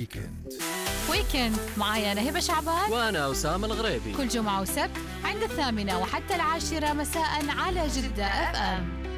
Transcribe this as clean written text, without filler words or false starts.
ويكند معايا أنا هبة شعبان وأنا أسامة الغريبي، كل جمعة وسبت عند 8 وحتى 10 مساء على جدة FM.